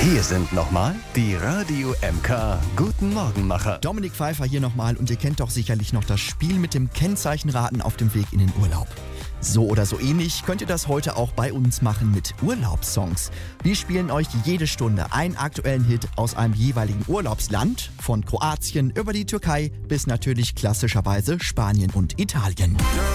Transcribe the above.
Hier sind nochmal die Radio MK Guten Morgenmacher. Dominik Pfeiffer hier nochmal und ihr kennt doch sicherlich noch das Spiel mit dem Kennzeichenraten auf dem Weg in den Urlaub. So oder so ähnlich könnt ihr das heute auch bei uns machen mit Urlaubssongs. Wir spielen euch jede Stunde einen aktuellen Hit aus einem jeweiligen Urlaubsland, von Kroatien über die Türkei bis natürlich klassischerweise Spanien und Italien.